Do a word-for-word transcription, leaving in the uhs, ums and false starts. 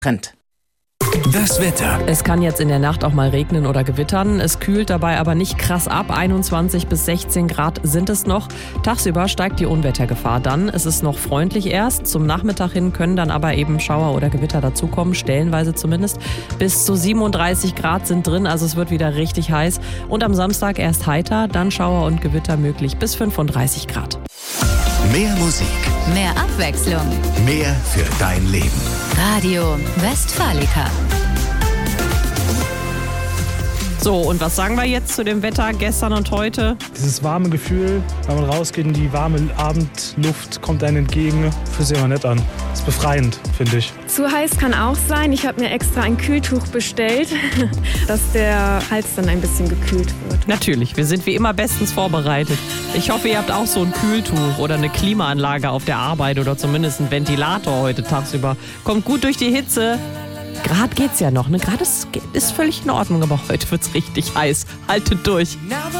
Trend. Das Wetter. Es kann jetzt in der Nacht auch mal regnen oder gewittern. Es kühlt dabei aber nicht krass ab. einundzwanzig bis sechzehn Grad sind es noch. Tagsüber steigt die Unwettergefahr dann. Es ist noch freundlich erst. Zum Nachmittag hin können dann aber eben Schauer oder Gewitter dazukommen, stellenweise zumindest. Bis zu siebenunddreißig Grad sind drin, also es wird wieder richtig heiß. Und am Samstag erst heiter, dann Schauer und Gewitter möglich bis fünfunddreißig Grad. Mehr Musik. Mehr Abwechslung. Mehr für dein Leben. Radio Westfalica. So, und was sagen wir jetzt zu dem Wetter gestern und heute? Dieses warme Gefühl, wenn man rausgeht in die warme Abendluft, kommt einem entgegen, fühlt sich immer nett an. Ist befreiend, finde ich. Zu heiß kann auch sein. Ich habe mir extra ein Kühltuch bestellt, dass der Hals dann ein bisschen gekühlt wird. Natürlich, wir sind wie immer bestens vorbereitet. Ich hoffe, ihr habt auch so ein Kühltuch oder eine Klimaanlage auf der Arbeit oder zumindest einen Ventilator heute tagsüber. Kommt gut durch die Hitze. Gerade geht's ja noch, ne? Gerade ist, ist völlig in Ordnung, aber heute wird's richtig heiß. Haltet durch.